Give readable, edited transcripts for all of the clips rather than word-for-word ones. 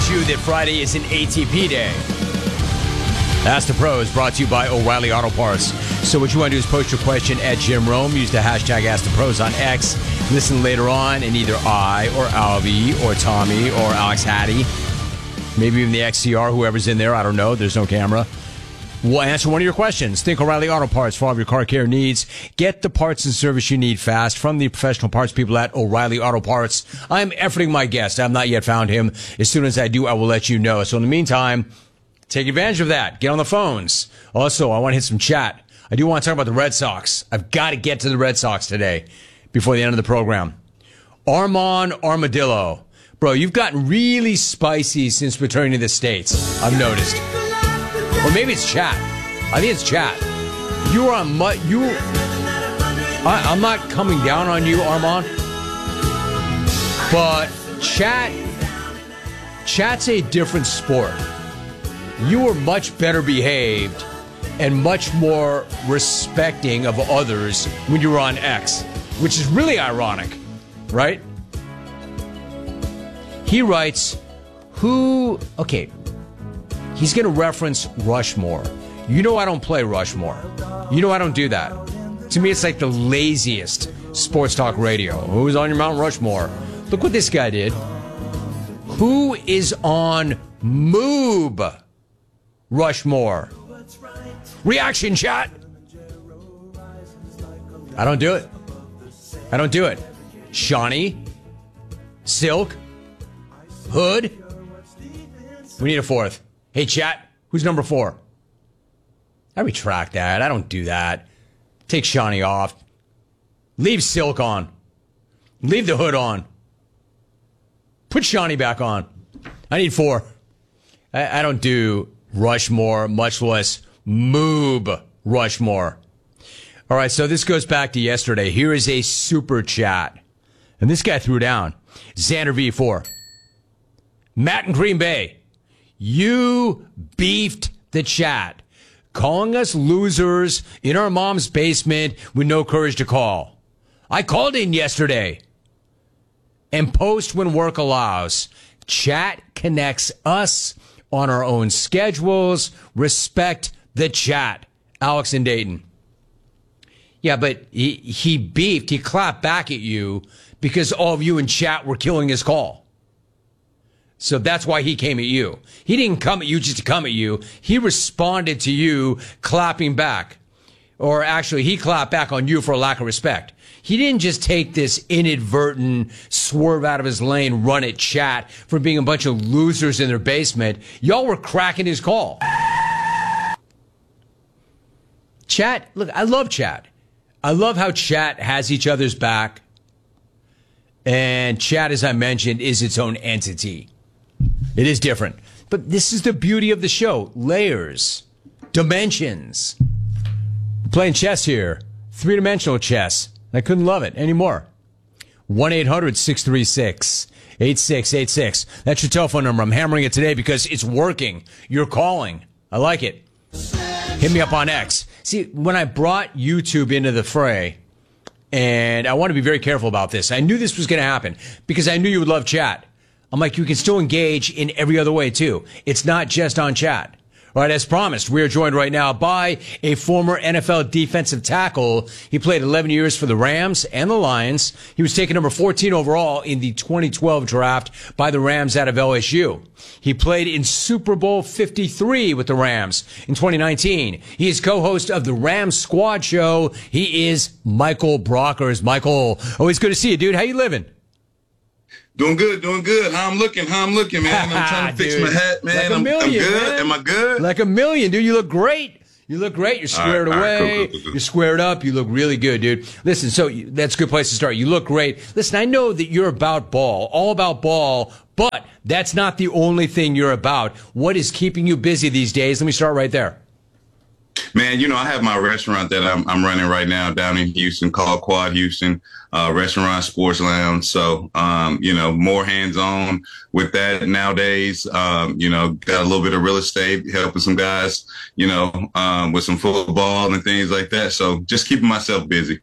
reminds you that Friday is an ATP day. Ask the Pros, brought to you by O'Reilly Auto Parts. So what you want to do is post your question at Jim Rome. Use the hashtag Ask the Pros on X. Listen later on, and either I or Alvy or Tommy or Alex Hattie, maybe even the XCR, whoever's in there, I don't know, there's no camera, we'll answer one of your questions. Think O'Reilly Auto Parts for all of your car care needs. Get the parts and service you need fast from the professional parts people at O'Reilly Auto Parts. I'm efforting my guest. I have not yet found him. As soon as I do, I will let you know. So in the meantime, take advantage of that. Get on the phones. Also, I want to hit some chat. I do want to talk about the Red Sox. I've got to get to the Red Sox today before the end of the program. Armand Armadillo. Bro, you've gotten really spicy since returning to the States, I've noticed. Or maybe it's chat. I think it's chat. You are on I'm not coming down on you, Armand. But chat's a different sport. You were much better behaved and much more respecting of others when you were on X, which is really ironic, right? He writes, okay, he's going to reference Rushmore. You know I don't play Rushmore. You know I don't do that. To me, it's like the laziest sports talk radio. Who's on your Mount Rushmore? Look what this guy did. Who is on Moob Rushmore? Reaction chat. I don't do it. I don't do it. Shawnee, Silk, Hood. We need a fourth. Hey, chat, who's number 4? I retract that. I don't do that. Take Shawnee off. Leave Silk on. Leave the Hood on. Put Shawnee back on. I need 4. I don't do Rushmore, much less Moob Rushmore. All right, so this goes back to yesterday. Here is a super chat. And this guy threw down. Xander V4. Matt in Green Bay. You beefed the chat, calling us losers in our mom's basement with no courage to call. I called in yesterday and post when work allows. Chat connects us on our own schedules. Respect the chat. Alex in Dayton. Yeah, but he beefed. He clapped back at you because all of you in chat were killing his call. So that's why he came at you. He didn't come at you just to come at you. He responded to you clapping back. Or actually, he clapped back on you for a lack of respect. He didn't just take this inadvertent swerve out of his lane, run at chat for being a bunch of losers in their basement. Y'all were cracking his call. Chat, look, I love chat. I love how chat has each other's back. And chat, as I mentioned, is its own entity. It is different. But this is the beauty of the show. Layers. Dimensions. We're playing chess here. 3-dimensional chess. I couldn't love it anymore. 1-800-636-8686. That's your telephone number. I'm hammering it today because it's working. You're calling. I like it. Hit me up on X. See, when I brought YouTube into the fray, and I want to be very careful about this. I knew this was going to happen because I knew you would love chat. I'm like, you can still engage in every other way, too. It's not just on chat. All right, as promised, we are joined right now by a former NFL defensive tackle. He played 11 years for the Rams and the Lions. He was taken number 14 overall in the 2012 draft by the Rams out of LSU. He played in Super Bowl 53 with the Rams in 2019. He is co-host of the Rams Squad Show. He is Michael Brockers. Michael, always good to see you, dude. How you living? Doing good. How I'm looking, man. I'm trying to fix my hat, man. Like a million, I'm good. Man. Am I good? Like a million, dude. You look great. You're squared away. Cool. You're squared up. You look really good, dude. Listen, so that's a good place to start. You look great. Listen, I know that you're about ball, all about ball, but that's not the only thing you're about. What is keeping you busy these days? Let me start right there. Man, I have my restaurant that I'm running right now down in Houston called Quad Houston, Restaurant Sports Lounge. So, more hands-on with that nowadays. Got a little bit of real estate, helping some guys, with some football and things like that. So just keeping myself busy.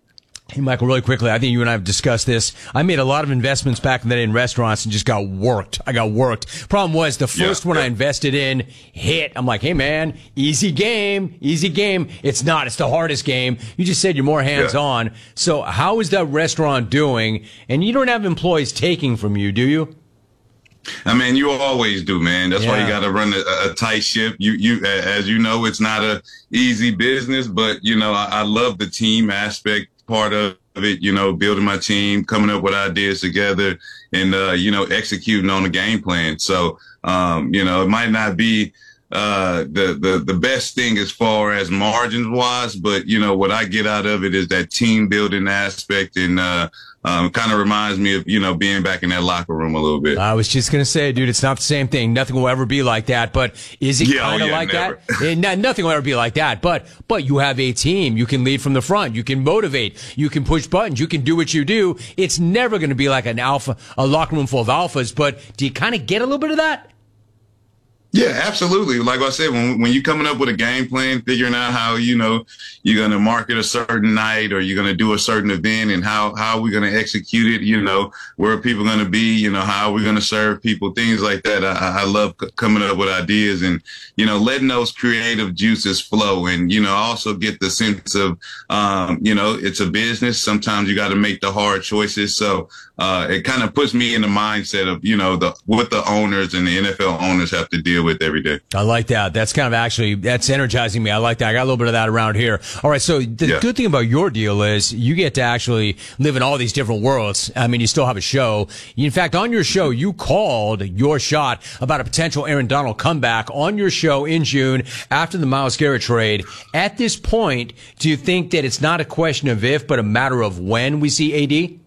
Hey, Michael, really quickly, I think you and I have discussed this. I made a lot of investments back in the day in restaurants and just got worked. I got worked. Problem was, the first one I invested in hit. I'm like, hey, man, easy game, easy game. It's not. It's the hardest game. You just said you're more hands-on. Yeah. So how is that restaurant doing? And you don't have employees taking from you, do you? I mean, you always do, man. That's why you got to run a tight ship. You, as you know, it's not a easy business, but, you know, I love the team aspect part of it, you know, building my team, coming up with ideas together and, you know, executing on the game plan. So, you know, it might not be the best thing as far as margins wise, but, you know, what I get out of it is that team building aspect and, kind of reminds me of, you know, being back in that locker room a little bit. I was just going to say, dude, it's not the same thing. Nothing will ever be like that. But is it kind of like never. That? Nothing will ever be like that. But you have a team. You can lead from the front. You can motivate. You can push buttons. You can do what you do. It's never going to be like a locker room full of alphas. But do you kind of get a little bit of that? Yeah, absolutely. Like I said, when you're coming up with a game plan, figuring out how, you know, you're going to market a certain night or you're going to do a certain event and how are we going to execute it, you know, where are people going to be, you know, how are we going to serve people, things like that. I love coming up with ideas and, you know, letting those creative juices flow and, you know, also get the sense of, you know, it's a business. Sometimes you got to make the hard choices. So it kind of puts me in the mindset of, you know, what the owners and the NFL owners have to deal with every day. I like that. That's kind of that's energizing me. I like that. I got a little bit of that around here. All right. So the good thing about your deal is you get to actually live in all these different worlds. I mean, you still have a show. In fact, on your show, you called your shot about a potential Aaron Donald comeback on your show in June after the Myles Garrett trade. At this point, do you think that it's not a question of if, but a matter of when we see AD?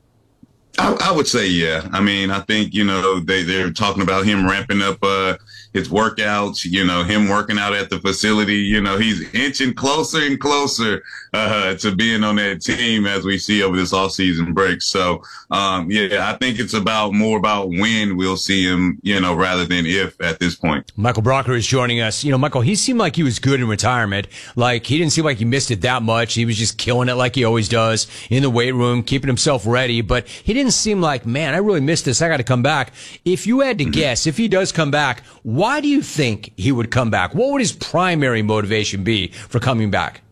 I would say, yeah. I mean, I think, you know, they're talking about him ramping up his workouts, you know, him working out at the facility. You know, he's inching closer and closer to being on that team as we see over this offseason break. So, yeah, I think it's more about when we'll see him, you know, rather than if at this point. Michael Brocker is joining us. You know, Michael, he seemed like he was good in retirement. Like, he didn't seem like he missed it that much. He was just killing it like he always does in the weight room, keeping himself ready. But he didn't seem like, man, I really missed this. I got to come back. If you had to guess, if he does come back, why do you think he would come back? What would his primary motivation be for coming back?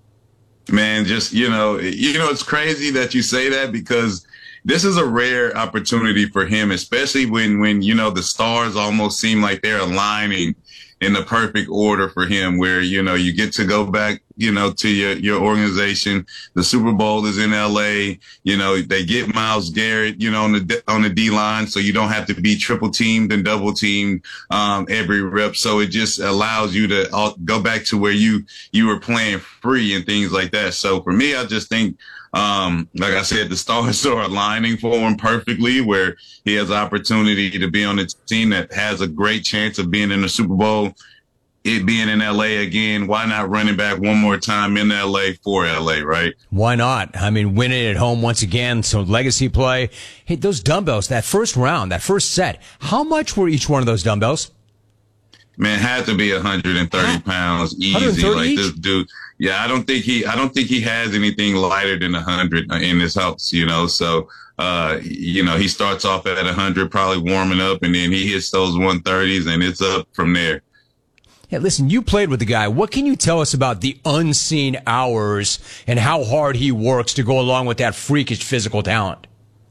Man, just, you know, it's crazy that you say that because this is a rare opportunity for him, especially when, you know, the stars almost seem like they're aligning in the perfect order for him where, you know, you get to go back, you know, to your organization. The Super Bowl is in LA. You know, they get Myles Garrett, you know, on the D line. So you don't have to be triple teamed and double teamed, every rep. So it just allows you to go back to where you were playing free and things like that. So for me, I just think, like I said, the stars are aligning for him perfectly where he has the opportunity to be on a team that has a great chance of being in the Super Bowl. It being in LA again, why not running back one more time in LA for LA, right? Why not? I mean, winning at home once again, so legacy play. Hey, those dumbbells, that first round, that first set, how much were each one of those dumbbells? Man, had to be 130 pounds easy. 130 like this dude. Yeah, I don't think he has anything lighter than 100 in his house, you know. So, you know, he starts off at 100, probably warming up, and then he hits those 130s, and it's up from there. Yeah, listen, you played with the guy. What can you tell us about the unseen hours and how hard he works to go along with that freakish physical talent?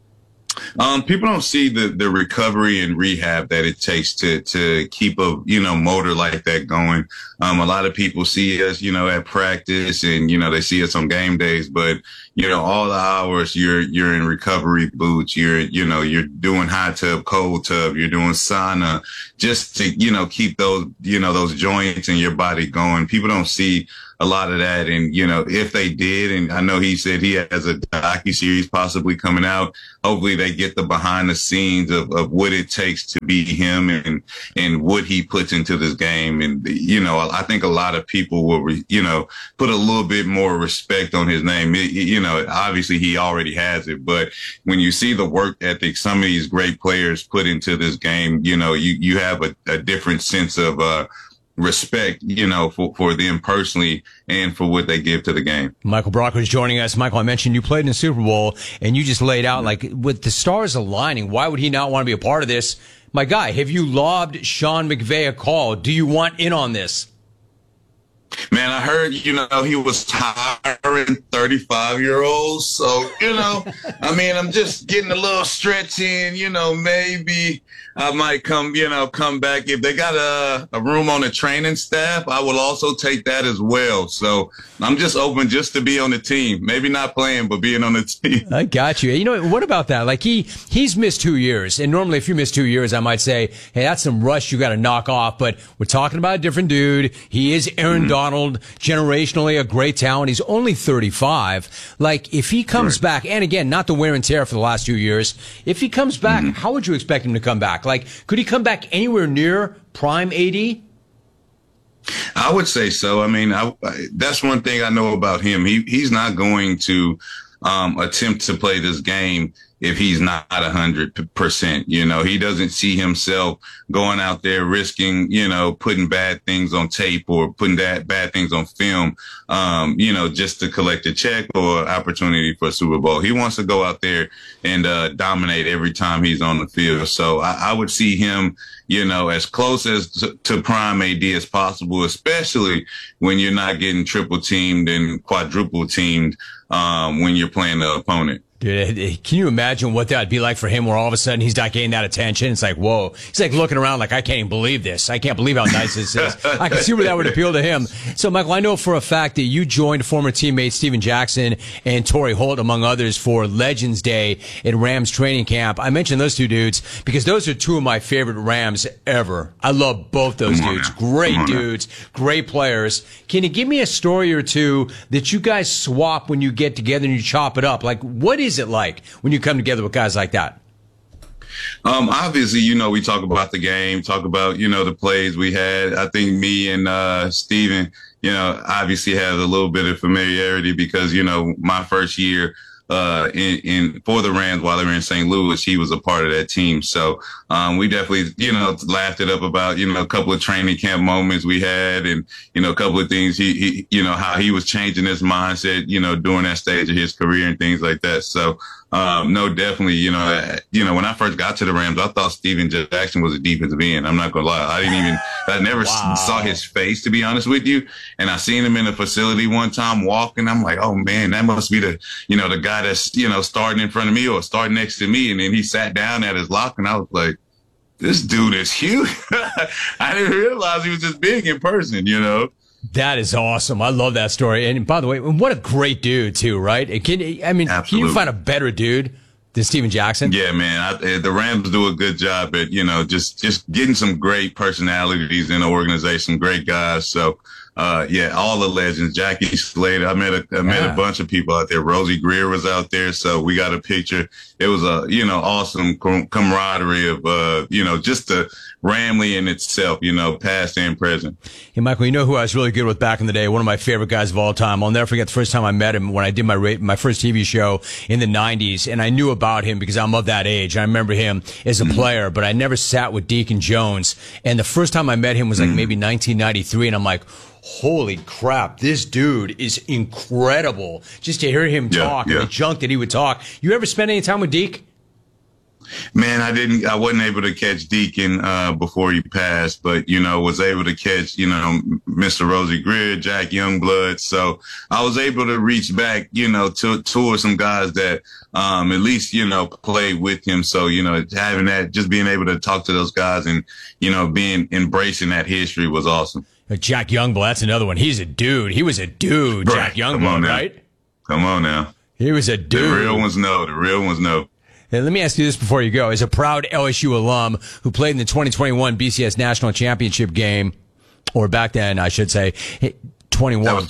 People don't see the recovery and rehab that it takes to keep a, you know, motor like that going. A lot of people see us, you know, at practice and, you know, they see us on game days, but, you know, all the hours you're in recovery boots, you're doing hot tub, cold tub, you're doing sauna just to, you know, keep those, you know, those joints in your body going. People don't see a lot of that. And, you know, if they did, and I know he said he has a docuseries possibly coming out, hopefully they get the behind the scenes of what it takes to be him and what he puts into this game. And, you know, I think a lot of people will, you know, put a little bit more respect on his name. You know, obviously he already has it, but when you see the work ethic some of these great players put into this game, you know, you have a different sense of, respect, for them personally and for what they give to the game. Michael Brock was joining us. Michael, I mentioned you played in the Super Bowl, and you just laid out, like, with the stars aligning, why would he not want to be a part of this? My guy, have you lobbed Sean McVay a call? Do you want in on this? Man, I heard, he was hiring 35-year-olds. So, I'm just getting a little stretch in, maybe I might come back. If they got a room on the training staff, I will also take that as well. So I'm just open just to be on the team. Maybe not playing, but being on the team. I got you. What about that? Like he's missed 2 years. And normally if you miss 2 years, I might say, hey, that's some rust you got to knock off. But we're talking about a different dude. He is Aaron Donald, generationally a great talent. He's only 35. Like if he comes back, and again, not the wear and tear for the last 2 years. If he comes back, how would you expect him to come back? Like, could he come back anywhere near prime AD? I would say so. I mean, that's one thing I know about him. He's not going to attempt to play this game if he's not 100%. He doesn't see himself going out there risking, putting bad things on tape or putting bad things on film, just to collect a check or opportunity for a Super Bowl. He wants to go out there and dominate every time he's on the field. So I would see him, as close as to prime AD as possible, especially when you're not getting triple teamed and quadruple teamed when you're playing the opponent. Dude, can you imagine what that would be like for him where all of a sudden he's not getting that attention? It's like, whoa. He's like looking around like, I can't even believe this. I can't believe how nice this is. I can see where that would appeal to him. So, Michael, I know for a fact that you joined former teammates Steven Jackson and Torrey Holt, among others, for Legends Day at Rams training camp. I mentioned those two dudes because those are two of my favorite Rams ever. I love both those dudes. Great dudes, great players. Can you give me a story or two that you guys swap when you get together and you chop it up? Like, what is it like when you come together with guys like that? Obviously, we talk about the game, talk about, the plays we had. I think me and Steven, obviously have a little bit of familiarity because, my first year for the Rams while they were in St. Louis, he was a part of that team. So we definitely, laughed it up about, a couple of training camp moments we had and, a couple of things he how he was changing his mindset, during that stage of his career and things like that. So no, definitely, when I first got to the Rams, I thought Steven Jackson was a defensive end. I'm not going to lie. I never saw his face, to be honest with you. And I seen him in the facility one time walking. I'm like, oh man, that must be the guy that's, starting in front of me or starting next to me. And then he sat down at his locker and I was like, this dude is huge. I didn't realize he was this big in person, That is awesome. I love that story. And by the way, what a great dude too, right? Can you find a better dude than Steven Jackson? Yeah, man. The Rams do a good job at, just getting some great personalities in the organization, great guys. So, all the legends, Jackie Slater. I met a bunch of people out there. Rosie Greer was out there. So we got a picture. It was a, awesome camaraderie of, just the Ramley in itself, past and present. Hey, Michael, you know who I was really good with back in the day? One of my favorite guys of all time. I'll never forget the first time I met him when I did my first TV show in the 90s. And I knew about him because I'm of that age. I remember him as a player, but I never sat with Deacon Jones. And the first time I met him was like maybe 1993. And I'm like, holy crap, this dude is incredible. Just to hear him talk and the junk that he would talk. You ever spend any time with Deke? Man, I wasn't able to catch Deacon before he passed, but, was able to catch, Mr. Rosie Greer, Jack Youngblood. So I was able to reach back, towards some guys that at least, played with him. So, having that, just being able to talk to those guys and, embracing that history was awesome. Jack Youngblood, that's another one. He's a dude. He was a dude, right. Jack Youngblood, right? Come on now. He was a dude. The real ones know. And let me ask you this before you go. As a proud LSU alum who played in the 2021 BCS National Championship game, or back then, I should say, 21. That was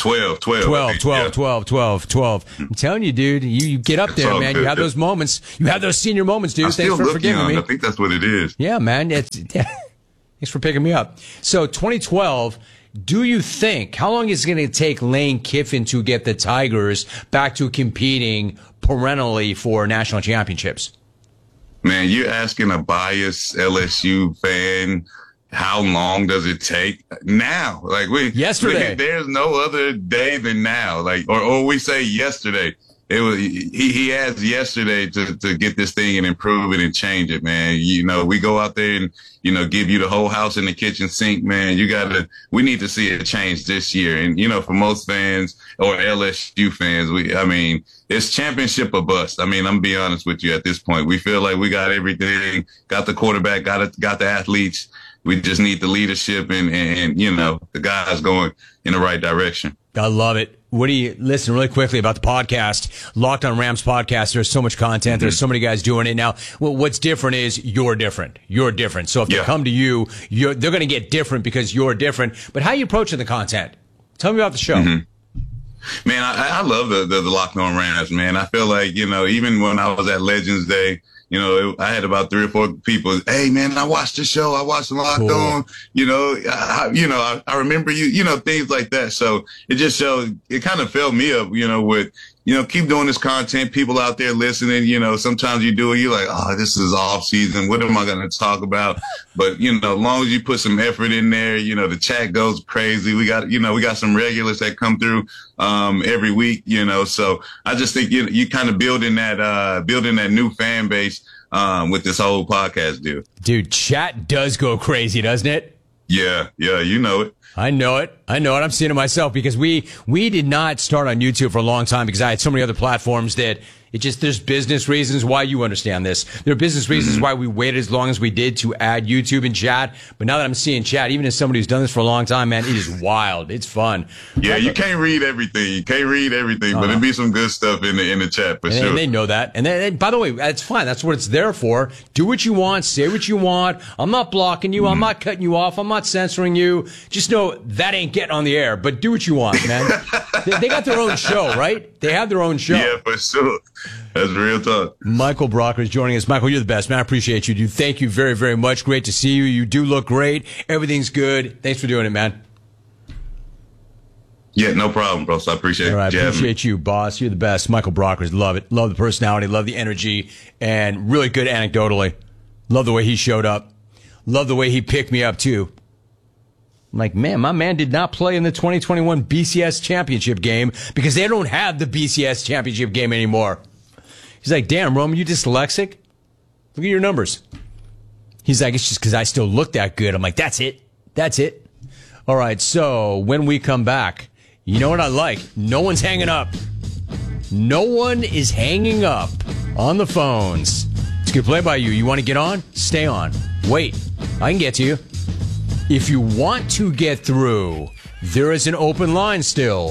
12. I'm telling you, dude, you get up there, man. You have those moments. You have those senior moments, dude. Thanks for forgiving me. I think that's what it is. Yeah, man. Thanks for picking me up. So 2012, do you think, how long is it going to take Lane Kiffin to get the Tigers back to competing perennially for national championships? Man, you're asking a biased LSU fan how long does it take now? Like yesterday, there's no other day than now. Like, or we say yesterday. It was he has yesterday to get this thing and improve it and change it, man. You know, we go out there and, you know, give you the whole house in the kitchen sink, man. We need to see it change this year. And, you know, for most fans or LSU fans, it's championship or bust. I mean, I'm gonna be honest with you at this point. We feel like we got everything, got the quarterback, got the athletes. We just need the leadership and you know, the guys going in the right direction. I love it. What do you listen really quickly about the podcast, Locked on Rams podcast? There's so much content. There's so many guys doing it now. Well, what's different is you're different. You're different. So if they come to you, they're going to get different because you're different. But how are you approaching the content? Tell me about the show. Mm-hmm. Man, I love the Locked on Rams, man. I feel like, you know, even when I was at Legends Day, you know, I had about 3 or 4 people. Hey, man, I watched the show. I watched Locked On. You know, I remember you. You know, things like that. So it just showed. It kind of filled me up. You know, with keep doing this content. People out there listening. You know, sometimes you do it. You're like, oh, this is off season. What am I going to talk about? But you know, as long as you put some effort in there, you know, the chat goes crazy. We got some regulars that come through every week. You know, so I just think you kind of building that new fan base. With this whole podcast deal. Dude, chat does go crazy, doesn't it? Yeah, you know it. I know it. I'm seeing it myself because we did not start on YouTube for a long time because I had so many other platforms that there's business reasons why you understand this. There are business reasons why we waited as long as we did to add YouTube and chat. But now that I'm seeing chat, even as somebody who's done this for a long time, man, it is wild. It's fun. Yeah, you can't read everything. But it'd be some good stuff in the chat for sure. And they know that. And then, by the way, that's fine. That's what it's there for. Do what you want. Say what you want. I'm not blocking you. I'm not cutting you off. I'm not censoring you. Just know that ain't getting on the air. But do what you want, man. They got their own show, right? They have their own show. Yeah, for sure. That's real talk. Michael Brocker is joining us. Michael, you're the best, man. I appreciate you, dude. Thank you very, very much. Great to see you. You do look great. Everything's good. Thanks for doing it, man. Yeah, no problem, bro. So I appreciate it. All right, appreciate you, boss. You're the best. Michael Brockers, love it. Love the personality, love the energy, and really good anecdotally. Love the way he showed up. Love the way he picked me up, too. I'm like, man, my man did not play in the 2021 BCS championship game because they don't have the BCS championship game anymore. He's like, damn, Roman, you dyslexic? Look at your numbers. He's like, it's just because I still look that good. I'm like, that's it. That's it. All right, so when we come back, you know what I like? No one's hanging up. No one is hanging up on the phones. It's a good play by you. You want to get on? Stay on. Wait, I can get to you. If you want to get through, there is an open line still.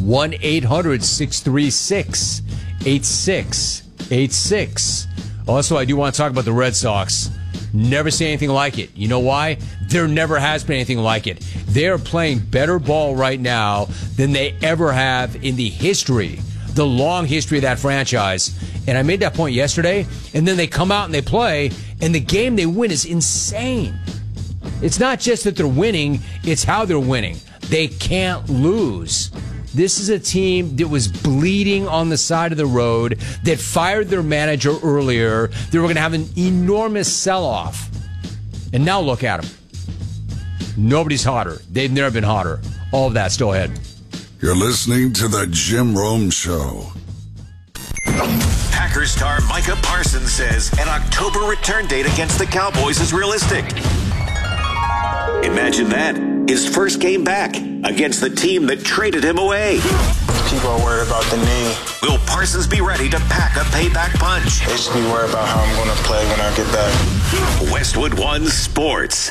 1-800-636-8686. Also, I do want to talk about the Red Sox. Never say anything like it. You know why? There never has been anything like it. They are playing better ball right now than they ever have in the long history of that franchise. And I made that point yesterday, and then they come out and they play, and the game they win is insane. It's not just that they're winning, it's how they're winning. They can't lose. This is a team that was bleeding on the side of the road, that fired their manager earlier. They were going to have an enormous sell-off. And now look at them. Nobody's hotter. They've never been hotter. All of that still ahead. You're listening to The Jim Rome Show. Packers star Micah Parsons says an October return date against the Cowboys is realistic. Imagine that. His first game back against the team that traded him away. People are worried about the knee. Will Parsons be ready to pack a payback punch? They should be worried about how I'm going to play when I get back. Westwood One Sports.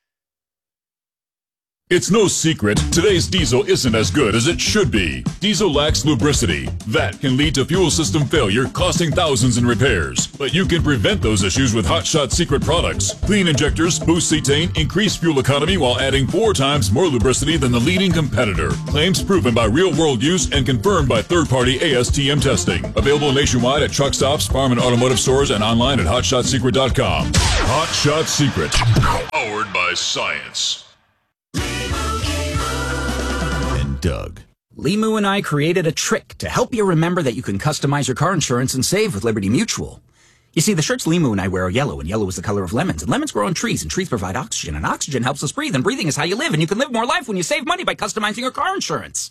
It's no secret, today's diesel isn't as good as it should be. Diesel lacks lubricity. That can lead to fuel system failure, costing thousands in repairs. But you can prevent those issues with Hot Shot Secret products. Clean injectors, boost cetane, increase fuel economy while adding 4 times more lubricity than the leading competitor. Claims proven by real-world use and confirmed by third-party ASTM testing. Available nationwide at truck stops, farm and automotive stores, and online at hotshotsecret.com. Hot Shot Secret. Powered by science. Doug. Limu and I created a trick to help you remember that you can customize your car insurance and save with Liberty Mutual. You see, the shirts Limu and I wear are yellow, and yellow is the color of lemons. And lemons grow on trees, and trees provide oxygen, and oxygen helps us breathe, and breathing is how you live, and you can live more life when you save money by customizing your car insurance.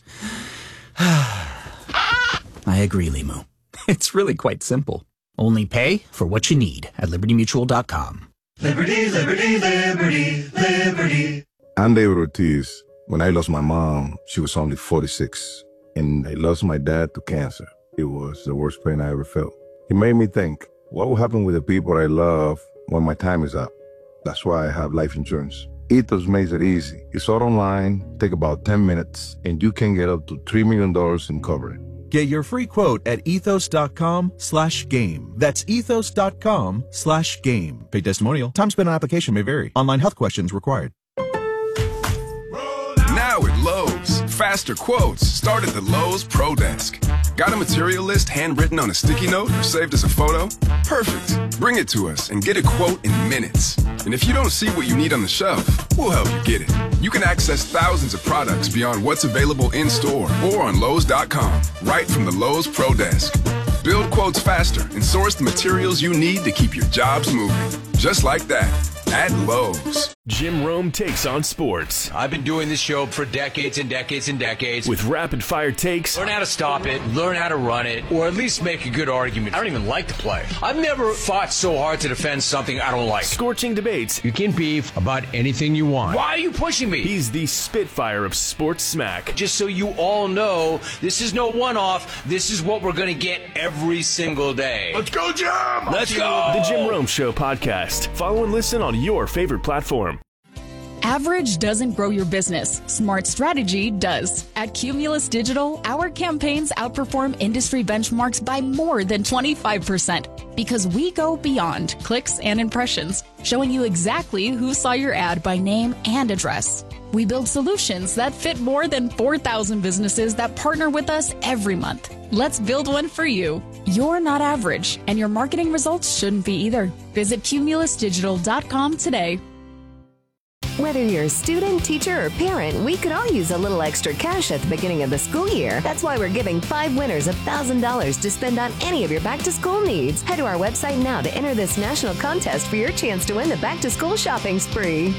I agree, Limu. It's really quite simple. Only pay for what you need at LibertyMutual.com. Liberty, liberty, liberty, liberty. I'm David Ortiz. When I lost my mom, she was only 46, and I lost my dad to cancer. It was the worst pain I ever felt. It made me think, what will happen with the people I love when my time is up? That's why I have life insurance. Ethos makes it easy. It's all online, take about 10 minutes, and you can get up to $3 million in coverage. Get your free quote at ethos.com/game. That's ethos.com/game. Paid testimonial. Time spent on application may vary. Online health questions required. Now at Lowe's, faster quotes start at the Lowe's Pro Desk. Got a material list handwritten on a sticky note or saved as a photo? Perfect. Bring it to us and get a quote in minutes. And if you don't see what you need on the shelf, we'll help you get it. You can access thousands of products beyond what's available in store or on Lowe's.com, right from the Lowe's Pro Desk. Build quotes faster and source the materials you need to keep your jobs moving. Just like that. At Lowe's. Jim Rome takes on sports. I've been doing this show for decades and decades and decades. With rapid-fire takes. Learn how to stop it, learn how to run it, or at least make a good argument. I don't even like the play. I've never fought so hard to defend something I don't like. Scorching debates. You can beef about anything you want. Why are you pushing me? He's the Spitfire of sports smack. Just so you all know, this is no one-off. This is what we're going to get every single day. Let's go, Jim! Let's go! The Jim Rome Show podcast. Follow and listen on your favorite platform. Average doesn't grow your business. Smart strategy does. At Cumulus Digital, our campaigns outperform industry benchmarks by more than 25% because we go beyond clicks and impressions, showing you exactly who saw your ad by name and address. We build solutions that fit more than 4,000 businesses that partner with us every month. Let's build one for you. You're not average, and your marketing results shouldn't be either. Visit cumulusdigital.com today. Whether you're a student, teacher, or parent, we could all use a little extra cash at the beginning of the school year. That's why we're giving 5 winners $1,000 to spend on any of your back-to-school needs. Head to our website now to enter this national contest for your chance to win the back-to-school shopping spree.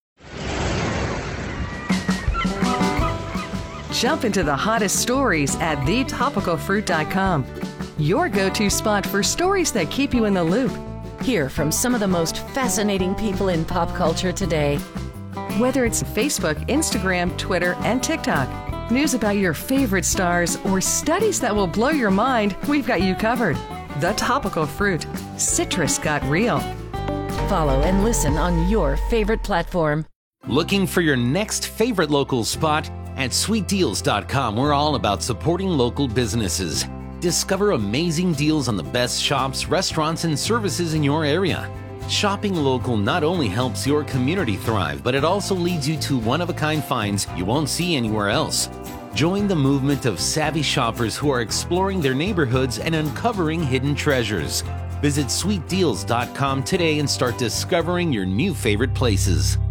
Jump into the hottest stories at thetopicalfruit.com. Your go-to spot for stories that keep you in the loop. Hear from some of the most fascinating people in pop culture today. Whether it's Facebook, Instagram, Twitter, and TikTok, news about your favorite stars, or studies that will blow your mind, we've got you covered. The Topical Fruit. Citrus got real. Follow and listen on your favorite platform. Looking for your next favorite local spot? At sweetdeals.com, we're all about supporting local businesses. Discover amazing deals on the best shops, restaurants, and services in your area. Shopping local not only helps your community thrive, but it also leads you to one-of-a-kind finds you won't see anywhere else. Join the movement of savvy shoppers who are exploring their neighborhoods and uncovering hidden treasures. Visit sweetdeals.com today and start discovering your new favorite places.